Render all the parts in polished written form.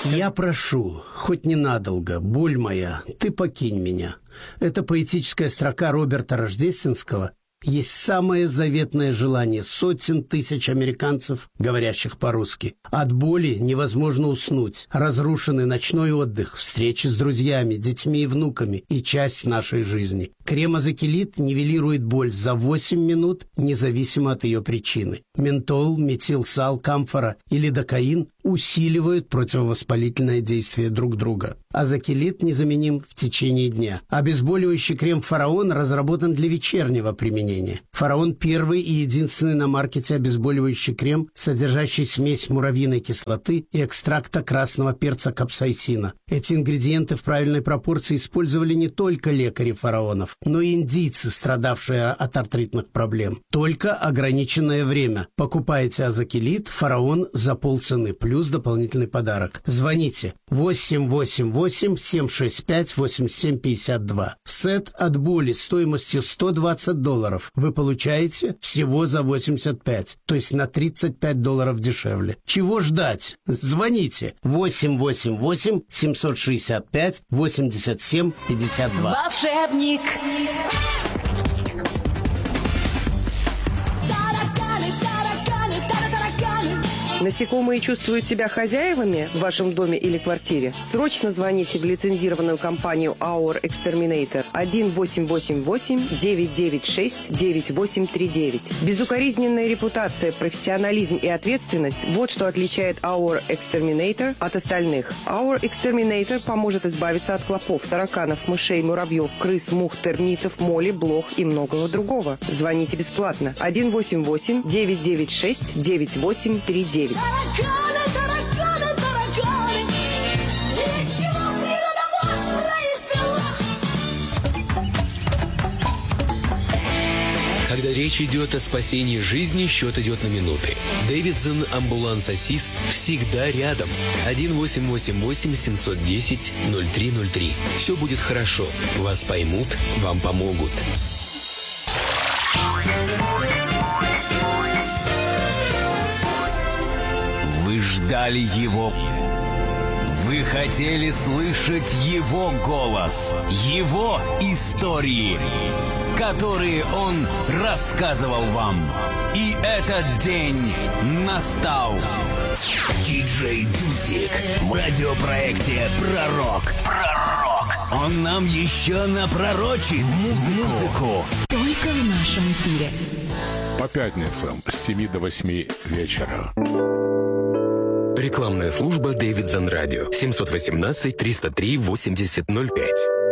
Я прошу, хоть ненадолго, боль моя, ты покинь меня. Это поэтическая строка Роберта Рождественского есть самое заветное желание сотен тысяч американцев, говорящих по-русски. От боли невозможно уснуть. Разрушенный ночной отдых, встречи с друзьями, детьми и внуками и часть нашей жизни. Крем Азокилит нивелирует боль за 8 минут, независимо от ее причины. Ментол, метилсал, камфора и лидокаин усиливают противовоспалительное действие друг друга. Азокилит незаменим в течение дня. Обезболивающий крем «Фараон» разработан для вечернего применения. «Фараон» — первый и единственный на маркете обезболивающий крем, содержащий смесь муравьиной кислоты и экстракта красного перца капсаицина. Эти ингредиенты в правильной пропорции использовали не только лекари фараонов, но и индийцы, страдавшие от артритных проблем. Только ограниченное время. Покупайте Азокилит «Фараон» за полцены, плюс дополнительный подарок. Звоните 888-765-8752. Сет от боли стоимостью $120 вы получаете всего за 85, то есть на $35 дешевле. Чего ждать? Звоните 888-765-8752. Волшебник. Насекомые чувствуют себя хозяевами в вашем доме или квартире? Срочно звоните в лицензированную компанию Our Exterminator 1-888-996-9839. Безукоризненная репутация, профессионализм и ответственность – вот что отличает Our Exterminator от остальных. Our Exterminator поможет избавиться от клопов, тараканов, мышей, муравьев, крыс, мух, термитов, моли, блох и многого другого. Звоните бесплатно 1-888-996-9839. Тараканы, тараканы, тараканы. Ничего природа вас произвела. Когда речь идет о спасении жизни, счет идет на минуты. Дэвидсон Ambulance Assist всегда рядом. 1-888-710-0303. Все будет хорошо. Вас поймут, вам помогут. Вы ждали его. Вы хотели слышать его голос, его истории, которые он рассказывал вам. И этот день настал. Диджей Дусик в радиопроекте «Пророк». Он нам еще напророчит музыку. Только в нашем эфире. По пятницам с 7 до 8 вечера. Рекламная служба Дэвидсон Радио. 718-303-8005.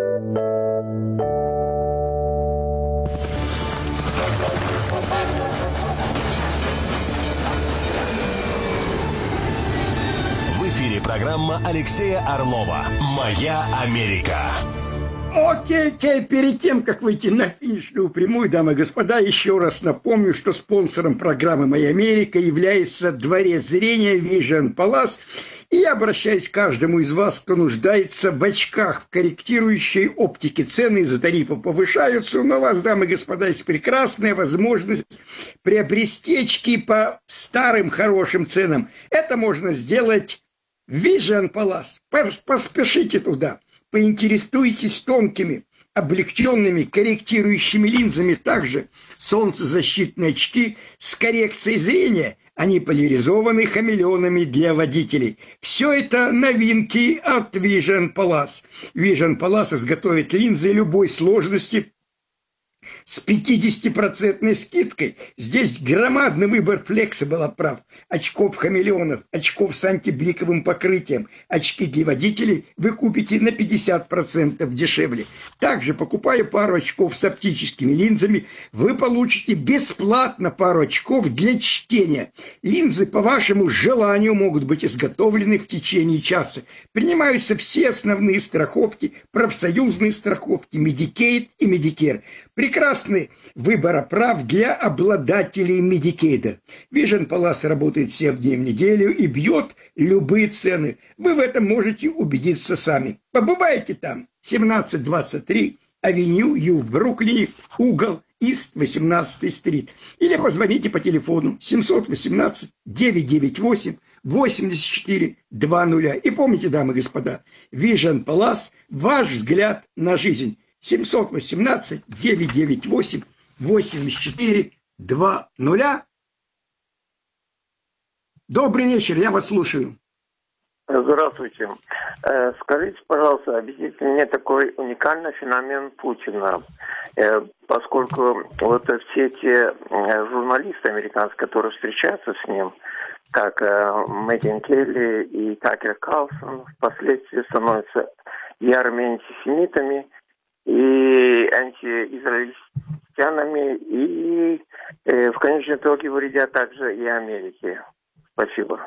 В эфире программа Алексея Орлова «Моя Америка». Окей, перед тем, как выйти на финишную прямую, дамы и господа, еще раз напомню, что спонсором программы «Моя Америка» является Дворец зрения Vision Palace. И я обращаюсь к каждому из вас, кто нуждается в очках, в корректирующей оптике. Цены из-за тарифов повышаются, но у вас, дамы и господа, есть прекрасная возможность приобрести очки по старым хорошим ценам. Это можно сделать в Vision Palace. Поспешите туда. Поинтересуйтесь тонкими, облегченными корректирующими линзами. Также солнцезащитные очки с коррекцией зрения. Они поляризованы хамелеонами для водителей. Все это новинки от Vision Palace. Vision Palace изготовит линзы любой сложности с 50% скидкой. Здесь громадный выбор Flexible оправ, очков хамелеонов, очков с антибликовым покрытием. Очки для водителей вы купите на 50% дешевле. Также, покупая пару очков с оптическими линзами, вы получите бесплатно пару очков для чтения. Линзы по вашему желанию могут быть изготовлены в течение часа. Принимаются все основные страховки, профсоюзные страховки, Medicaid и Medicare. Прекрасный выбор оправ для обладателей Медикейда. Vision Palace работает 7 дней в неделю и бьет любые цены. Вы в этом можете убедиться сами. Побывайте там. 1723 Авеню Ю в Бруклине, угол Ист 18-й стрит. Или позвоните по телефону 718-998-8222. 718-400-84-20. И помните, дамы и господа, Vision Palace, ваш взгляд на жизнь. 718-998-84-20. Добрый вечер, я вас слушаю. Здравствуйте. Скажите, пожалуйста, объясните мне такой уникальный феномен Путина. Поскольку вот все те журналисты американские, которые встречаются с ним, как Меган Келли и Такер Карлсон, впоследствии становятся ярыми антисемитами и антиизраильтянами, и в конечном итоге вредят также и Америке. Спасибо.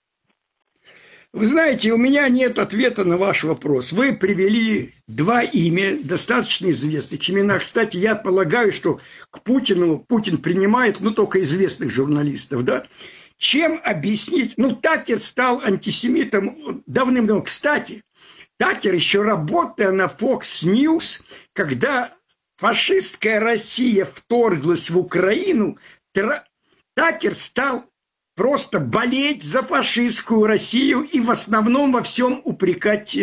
Вы знаете, у меня нет ответа на ваш вопрос. Вы привели два имя, достаточно известных имена. Кстати, я полагаю, что к Путину Путин принимает, только известных журналистов, да? Чем объяснить? Такер стал антисемитом давным-давно. Кстати, Такер, еще работая на Fox News, когда фашистская Россия вторглась в Украину, Такер стал просто болеть за фашистскую Россию и в основном во всем упрекать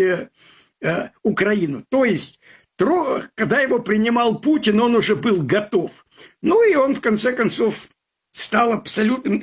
Украину. То есть, когда его принимал Путин, он уже был готов. И он, в конце концов, стал абсолютно...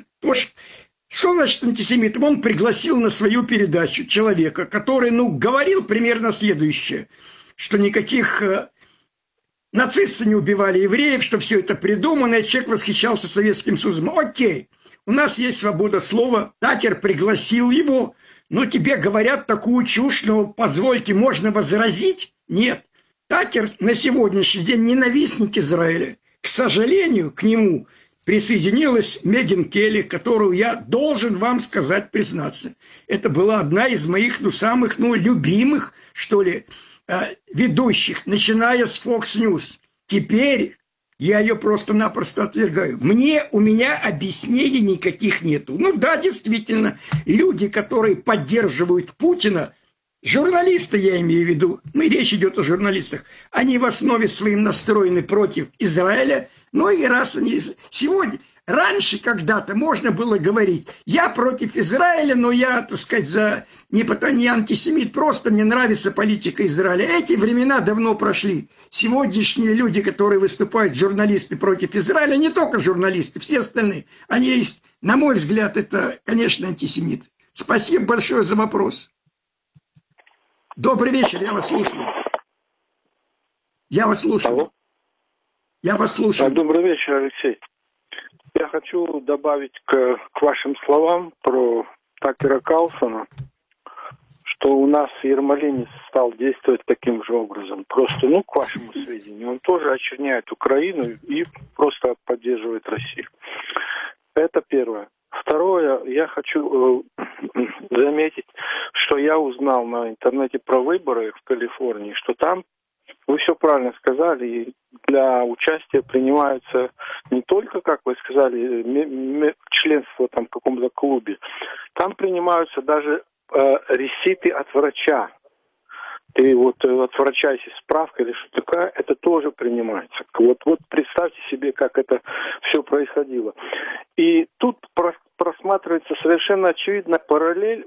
Что значит антисемитом? Он пригласил на свою передачу человека, который, говорил примерно следующее, что никаких нацисты не убивали евреев, что все это придумано, и человек восхищался Советским Союзом. Окей. У нас есть свобода слова. Такер пригласил его. Тебе говорят такую чушь, позвольте, можно возразить? Нет. Такер на сегодняшний день ненавистник Израиля. К сожалению, к нему присоединилась Меган Келли, которую я должен вам сказать, признаться. Это была одна из моих, самых, любимых, что ли, ведущих, начиная с Fox News. Теперь... я ее просто-напросто отвергаю. У меня объяснений никаких нету. Да, действительно, люди, которые поддерживают Путина, журналисты, я имею в виду, речь идет о журналистах, они в основе своем настроены против Израиля, и раз они сегодня... Раньше когда-то можно было говорить, я против Израиля, но я, так сказать, не антисемит, просто мне нравится политика Израиля. Эти времена давно прошли. Сегодняшние люди, которые выступают, журналисты против Израиля, не только журналисты, все остальные, они есть, на мой взгляд, это, конечно, антисемит. Спасибо большое за вопрос. Добрый вечер, я вас слушаю. Алло. Я вас слушаю. Добрый вечер, Алексей. Я хочу добавить к вашим словам про Такера Карлсона, что у нас Ермолинец стал действовать таким же образом. Просто, к вашему сведению, он тоже очерняет Украину и просто поддерживает Россию. Это первое. Второе, я хочу заметить, что я узнал на интернете про выборы в Калифорнии, что там, вы все правильно сказали, и для участия принимаются не только, как вы сказали, членство в каком-то клубе, там принимаются даже реситы от врача. Ты от врача, если справка или что-то такое, это тоже принимается. Вот представьте себе, как это все происходило. И тут просматривается совершенно очевидно параллель.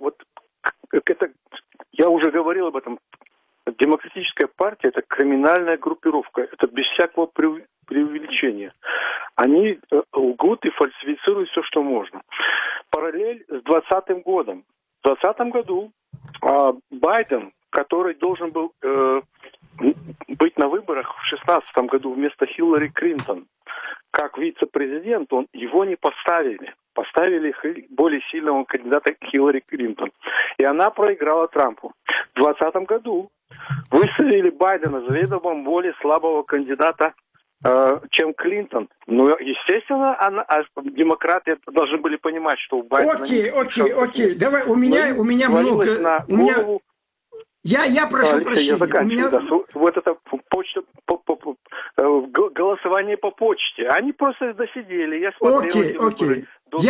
Я уже говорил об этом. Демократическая партия – это криминальная группировка. Это без всякого преувеличения. Они лгут и фальсифицируют все, что можно. Параллель с 2020 годом. В 2020 году Байден, который должен был быть на выборах в 2016 году вместо Хиллари Клинтон, как вице-президент, его не поставили. Поставили более сильного кандидата Хиллари Клинтон. И она проиграла Трампу. В 2020 году выставили Байдена заведомо более слабого кандидата, чем Клинтон. Естественно, демократы должны были понимать, что у Байдена... Окей. Давай, у меня много... Я прошу прощения. Это почта, голосование по почте. Они просто досидели. Я смотрел Окей.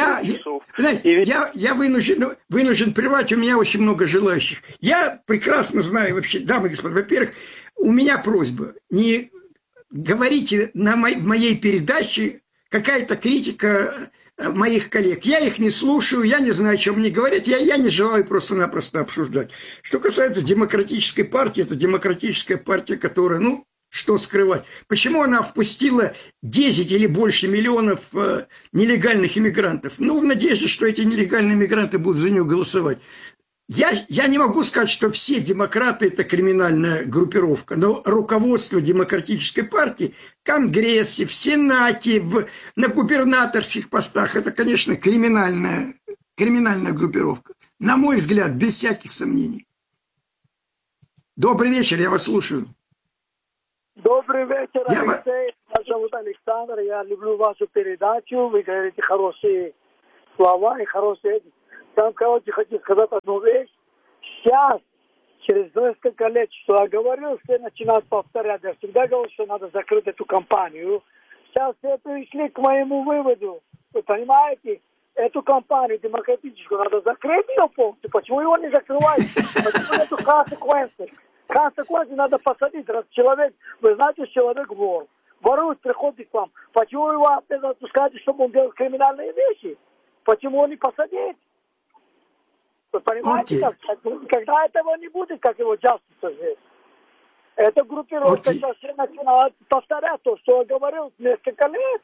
Я вынужден прервать, у меня очень много желающих. Я прекрасно знаю вообще, дамы и господа, во-первых, у меня просьба, не говорите в моей передаче какая-то критика моих коллег. Я их не слушаю, я не знаю, о чем мне говорят, я не желаю просто-напросто обсуждать. Что касается демократической партии, это демократическая партия, которая, что скрывать. Почему она впустила 10 или больше миллионов нелегальных иммигрантов? В надежде, что эти нелегальные иммигранты будут за нее голосовать. Я не могу сказать, что все демократы – это криминальная группировка, но руководство демократической партии в Конгрессе, в Сенате, на губернаторских постах – это, конечно, криминальная группировка. На мой взгляд, без всяких сомнений. Добрый вечер, я вас слушаю. Добрый вечер, Алексей. Меня зовут Александр, я люблю вашу передачу. Вы говорите хорошие слова и хорошие... Там, хочу сказать одну вещь. Сейчас, через несколько лет, что я говорил, все начинают повторять. Я всегда говорил, что надо закрыть эту компанию. Сейчас все пришли к моему выводу. Вы понимаете? Эту компанию демократическую надо закрыть ее полностью. Почему его не закрывают? Почему нету консеквенций? Консеквенции надо посадить. Раз человек, вы знаете, человек вор. Ворует, приходит к вам. Почему его опять отпускаете, чтобы он делал криминальные вещи? Почему он не посадить? Вы понимаете, когда этого не будет, как его justice здесь. Эта группировка сейчас все начинает повторять то, что я говорил несколько лет.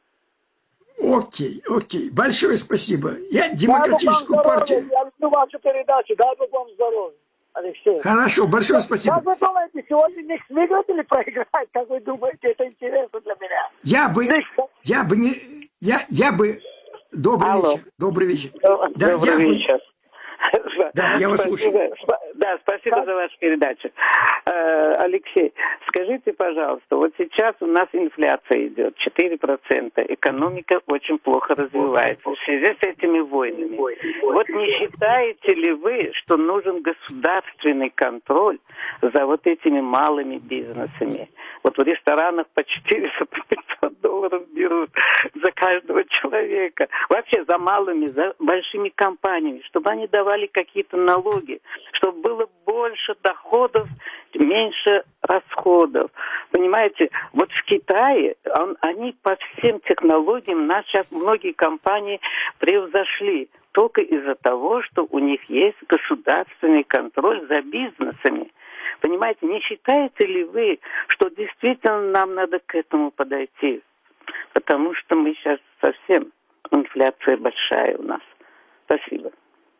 Окей. Большое спасибо. Я демократическую партию... Я люблю вашу передачу. Дай Бог вам здоровья, Алексей. Хорошо, большое спасибо. Как вы думаете, сегодня Никс выиграет или проиграет? Как вы думаете, это интересно для меня? Я бы... Добрый вечер. Добрый вечер. Да, я вас слушаю. Спасибо за вашу передачу. Алексей, скажите, пожалуйста, вот сейчас у нас инфляция идет 4%, экономика очень плохо развивается в связи с этими войнами. Вот не считаете ли вы, что нужен государственный контроль за вот этими малыми бизнесами? Вот в ресторанах по 400-500 долларов берут за каждого человека. Вообще за малыми, за большими компаниями, чтобы они давали какие-то налоги, чтобы было больше доходов, меньше расходов. Понимаете, вот в Китае они по всем технологиям, нас сейчас многие компании превзошли только из-за того, что у них есть государственный контроль за бизнесами. Понимаете, не считаете ли вы, что действительно нам надо к этому подойти? Потому что мы сейчас совсем, инфляция большая у нас. Спасибо.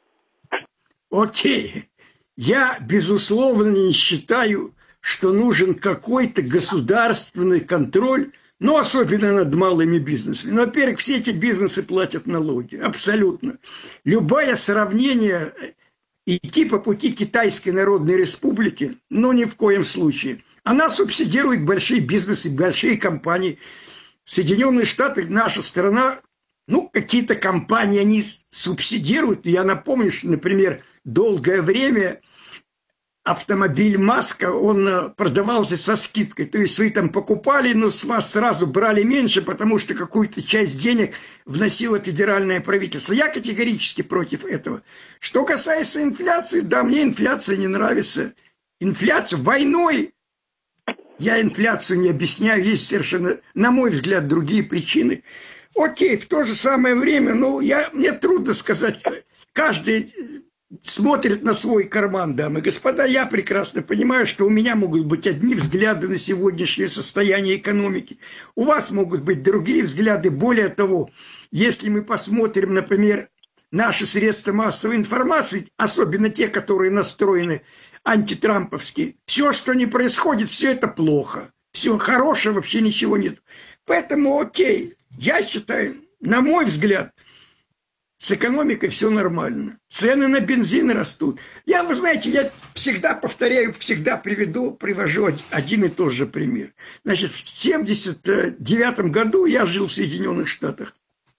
Окей. Я, безусловно, не считаю, что нужен какой-то государственный контроль, особенно над малыми бизнесами. Во-первых, все эти бизнесы платят налоги. Абсолютно. Любое сравнение... Идти по пути Китайской Народной Республики, ни в коем случае. Она субсидирует большие бизнесы, большие компании. Соединенные Штаты, наша страна, какие-то компании они субсидируют. Я напомню, что, например, долгое время автомобиль Маска, он продавался со скидкой. То есть вы там покупали, но с вас сразу брали меньше, потому что какую-то часть денег вносило федеральное правительство. Я категорически против этого. Что касается инфляции, да, мне инфляция не нравится. Инфляцию войной, я инфляцию не объясняю, есть совершенно, на мой взгляд, другие причины. Окей, в то же самое время, мне трудно сказать, каждый... смотрит на свой карман, дамы и господа. Я прекрасно понимаю, что у меня могут быть одни взгляды на сегодняшнее состояние экономики. У вас могут быть другие взгляды. Более того, если мы посмотрим, например, наши средства массовой информации, особенно те, которые настроены антитрамповски, все, что не происходит, все это плохо. Все хорошего, вообще ничего нет. Поэтому, окей, я считаю, на мой взгляд, с экономикой все нормально. Цены на бензин растут. Вы знаете, я всегда повторяю, всегда привожу один и тот же пример. Значит, в 1979 году я жил в Соединенных Штатах.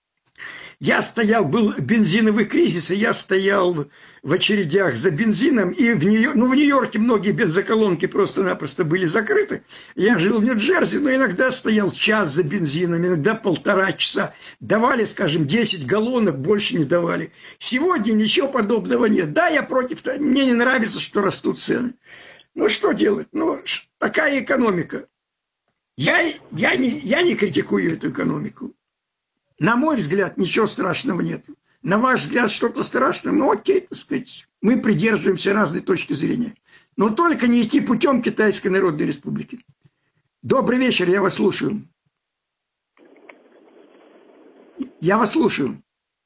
Был бензиновый кризис, и я стоял в очередях за бензином, и в Нью-Йорке многие бензоколонки просто-напросто были закрыты. Я жил в Нью-Джерси, но иногда стоял час за бензином, иногда 1,5 часа. Давали, скажем, 10 галлонов, больше не давали. Сегодня ничего подобного нет. Да, я против, мне не нравится, что растут цены. Что делать? Такая экономика. Я не критикую эту экономику. На мой взгляд, ничего страшного нет. На ваш взгляд, что-то страшное, ну окей, так сказать, мы придерживаемся разной точки зрения. Но только не идти путем Китайской Народной Республики. Добрый вечер, я вас слушаю. Я вас слушаю.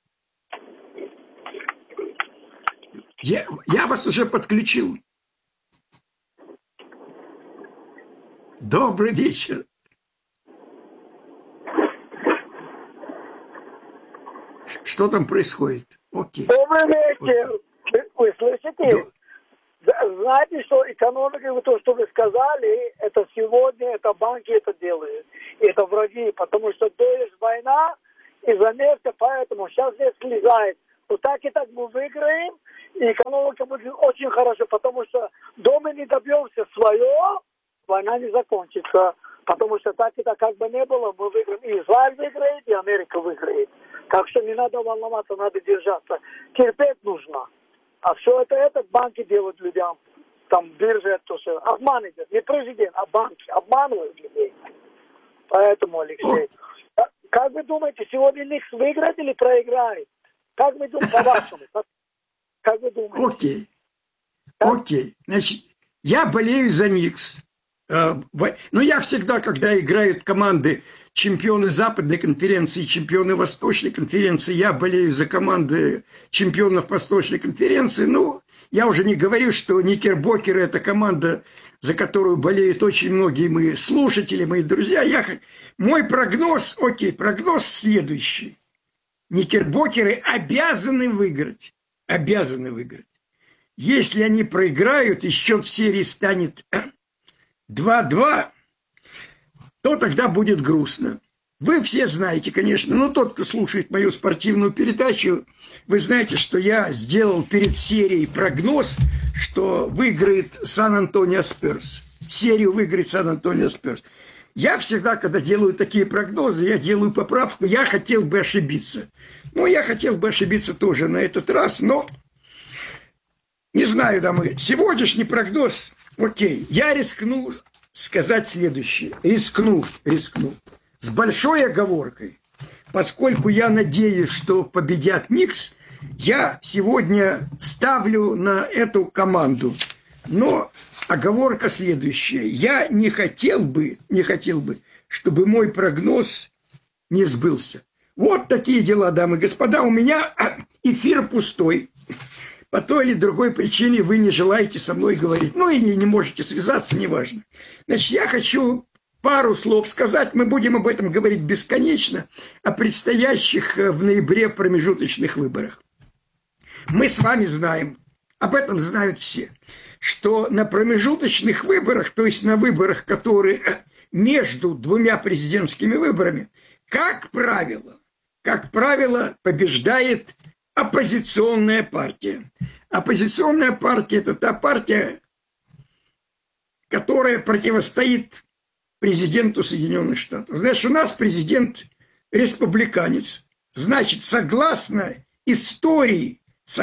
Я вас уже подключил. Добрый вечер. Что там происходит? Окей. Добрый вечер. Вы слышите? Знаете, что экономика, то, что вы сказали, это сегодня, это банки это делают. И это враги, потому что есть война из-за нефти, поэтому сейчас здесь слезает. Вот так и так мы выиграем, и экономика будет очень хорошо, потому что до мы не добьемся свое, война не закончится. Потому что так и так как бы не было, мы выиграем. И Израиль выиграет, и Америка выиграет. Так что не надо волноваться, надо держаться. Терпеть нужно. А все это банки делают людям. Там биржи, это все. Обман идет. Не президент, а банки. Обманывают людей. Поэтому, Алексей. Как вы думаете, сегодня Никс выиграет или проиграет? Как вы думаете, по-вашему? Как вы думаете? Окей. Значит, я болею за Никс. Но я всегда, когда играют команды чемпионы Западной конференции, чемпионы Восточной конференции, я болею за команды чемпионов Восточной конференции. Ну, я уже не говорю, что Никербокеры – это команда, за которую болеют очень многие мои слушатели, мои друзья. Мой прогноз, прогноз следующий. Никербокеры обязаны выиграть. Обязаны выиграть. Если они проиграют, и счет в серии станет 2-2, то тогда будет грустно. Вы все знаете, конечно, но тот, кто слушает мою спортивную передачу, вы знаете, что я сделал перед серией прогноз, что выиграет Сан-Антонио Спёрс. Серию выиграет Сан-Антонио Спёрс. Я всегда, когда делаю такие прогнозы, я делаю поправку, я хотел бы ошибиться. Ну, я хотел бы ошибиться тоже на этот раз, но не знаю, дамы, сегодняшний прогноз, окей, я рискну сказать следующее. Рискну. С большой оговоркой. Поскольку я надеюсь, что победят Никс, я сегодня ставлю на эту команду. Но оговорка следующая. Я не хотел бы, чтобы мой прогноз не сбылся. Вот такие дела, дамы и господа. У меня эфир пустой. По той или другой причине вы не желаете со мной говорить. Ну, или не можете связаться, неважно. Значит, я хочу пару слов сказать. Мы будем об этом говорить бесконечно. О предстоящих в ноябре промежуточных выборах. Мы с вами знаем, об этом знают все, что на промежуточных выборах, то есть на выборах, которые между двумя президентскими выборами, как правило, побеждает оппозиционная партия. Оппозиционная партия – это та партия, которая противостоит президенту Соединенных Штатов. Значит, у нас президент республиканец. Значит, согласно истории,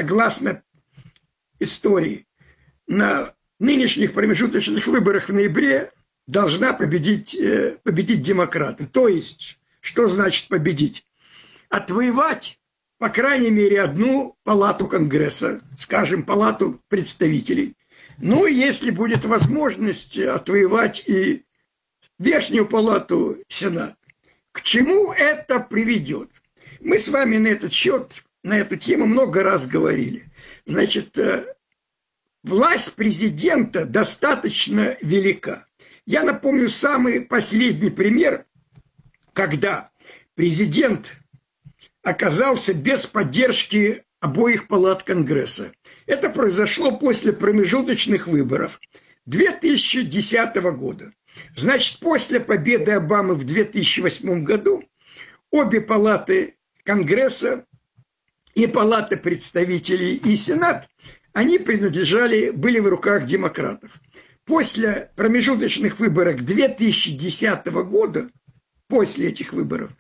на нынешних промежуточных выборах в ноябре должна победить демократы. То есть, что значит победить? Отвоевать, по крайней мере, одну палату Конгресса, скажем, палату представителей. Ну, и если будет возможность отвоевать и верхнюю палату Сенат. К чему это приведет? Мы с вами на этот счет, на эту тему много раз говорили. Значит, власть президента достаточно велика. Я напомню самый последний пример, когда президент оказался без поддержки обоих палат Конгресса. Это произошло после промежуточных выборов 2010 года. Значит, после победы Обамы в 2008 году обе палаты Конгресса, и палата представителей, и Сенат, они были в руках демократов. После промежуточных выборов 2010 года, после этих выборов,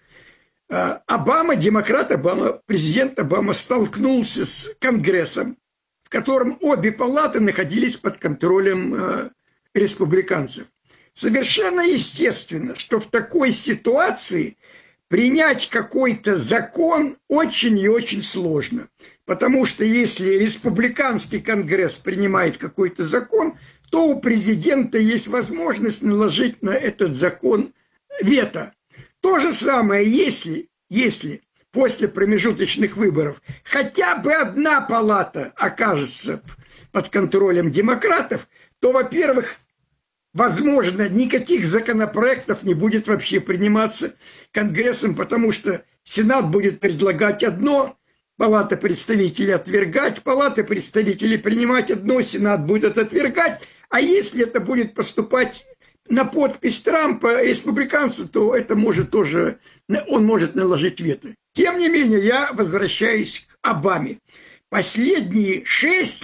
президент Обама столкнулся с Конгрессом, в котором обе палаты находились под контролем республиканцев. Совершенно естественно, что в такой ситуации принять какой-то закон очень и очень сложно. Потому что если республиканский конгресс принимает какой-то закон, то у президента есть возможность наложить на этот закон вето. То же самое, если после промежуточных выборов хотя бы одна палата окажется под контролем демократов, то, во-первых, возможно, никаких законопроектов не будет вообще приниматься Конгрессом, потому что Сенат будет предлагать одно, Палата представителей отвергать, Палата представителей принимать одно, Сенат будет отвергать. А если это будет поступать на подпись Трампа, республиканца, то это может тоже, он может наложить вето. Тем не менее, я возвращаюсь к Обаме. Последние 6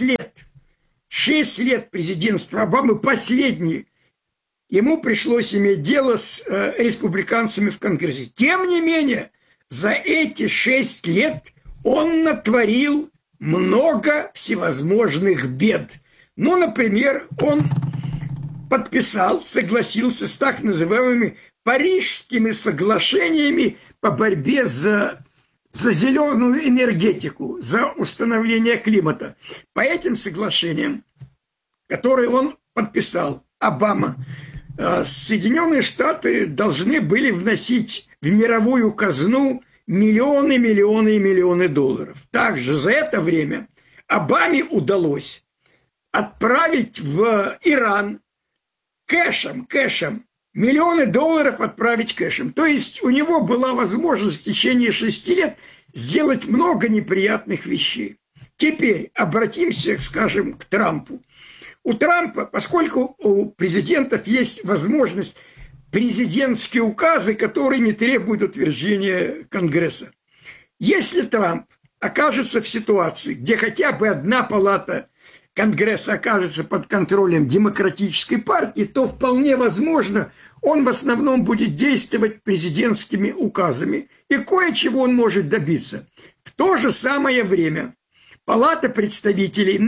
лет президентства Обамы, последние, ему пришлось иметь дело с республиканцами в Конгрессе. Тем не менее, за эти 6 лет он натворил много всевозможных бед. Ну, например, он подписал, согласился с так называемыми Парижскими соглашениями по борьбе за зеленую энергетику, за установление климата. По этим соглашениям, которые он подписал, Обама, Соединенные Штаты должны были вносить в мировую казну миллионы долларов. Также за это время Обаме удалось отправить в Иран кэшем, миллионы долларов отправить кэшем. То есть у него была возможность в течение 6 лет сделать много неприятных вещей. Теперь обратимся, скажем, к Трампу. У Трампа, поскольку у президентов есть возможность президентские указы, которые не требуют утверждения Конгресса. Если Трамп окажется в ситуации, где хотя бы одна палата Конгресса окажется под контролем демократической партии, то вполне возможно, он в основном будет действовать президентскими указами. И кое-чего он может добиться. В то же самое время Палата представителей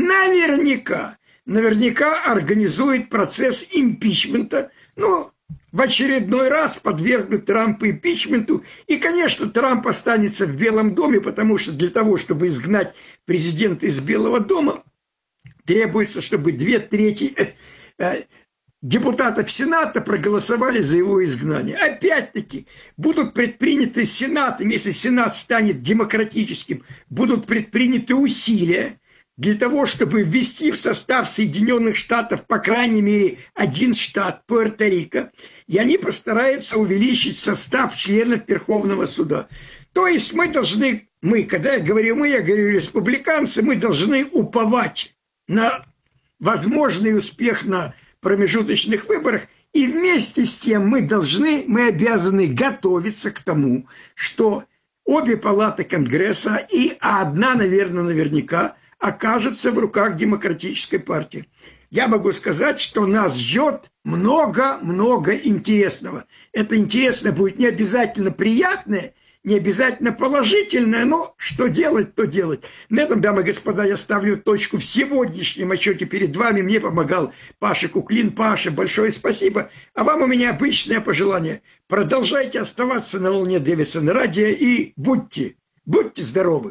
наверняка организует процесс импичмента, в очередной раз подвергнут Трампа импичменту. И, конечно, Трамп останется в Белом доме, потому что для того, чтобы изгнать президента из Белого дома, требуется, чтобы 2/3 депутатов Сената проголосовали за его изгнание. Опять-таки, будут предприняты Сенатом, если Сенат станет демократическим, будут предприняты усилия для того, чтобы ввести в состав Соединенных Штатов, по крайней мере, один штат, Пуэрто-Рико, и они постараются увеличить состав членов Верховного суда. То есть когда я говорю республиканцы, мы должны уповать на возможный успех на промежуточных выборах, и вместе с тем мы обязаны готовиться к тому, что обе палаты Конгресса и одна, наверняка, окажется в руках демократической партии. Я могу сказать, что нас ждет много интересного. Это интересно будет не обязательно приятное, не обязательно положительное, но что делать, то делать. На этом, дамы и господа, я ставлю точку в сегодняшнем отчете перед вами. Мне помогал Паша Куклин. Паша, большое спасибо. А вам у меня обычное пожелание. Продолжайте оставаться на волне Дэвидсон радио и будьте здоровы.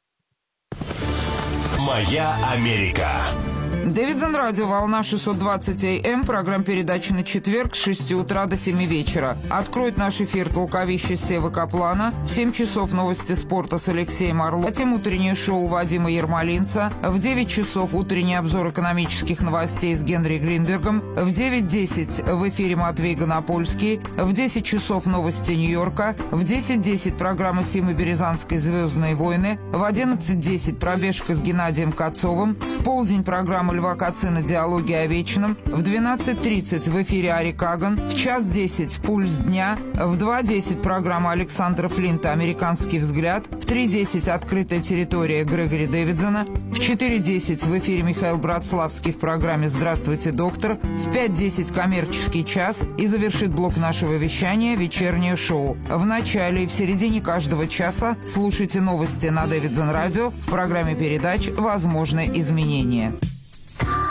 «Моя Америка». Дэвидсон радио, волна 620 АМ, программа передачи на четверг с 6 утра до 7 вечера. Откроет наш эфир толковище Севы Каплана, в 7 часов новости спорта с Алексеем Орловым, затем утреннее шоу Вадима Ермолинца, в 9 часов утренний обзор экономических новостей с Генри Гринбергом, в 9:10 в эфире Матвей Гонопольский, в 10 часов новости Нью-Йорка, в 10:10 программа Симы Березанской «Звездные войны», в 11:10 пробежка с Геннадием Кацовым, в полдень программа Льва Кацина «Диалоги о вечном», в 12:30 в эфире Ари Каган, в 1:10 «Пульс дня», в 2:10 программа Александра Флинта «Американский взгляд», в 3:10 «Открытая территория» Грегори Дэвидсона, в 4:10 в эфире Михаил Братславский в программе «Здравствуйте, доктор», в 5:10 «Коммерческий час» и завершит блок нашего вещания «Вечернее шоу». В начале и в середине каждого часа слушайте новости на Дэвидсон радио в программе передач «Возможны изменения».